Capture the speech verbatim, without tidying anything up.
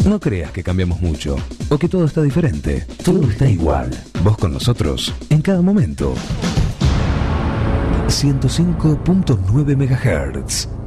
No creas que cambiamos mucho o que todo está diferente. Todo está igual. Vos con nosotros en cada momento. ciento cinco punto nueve megahertz.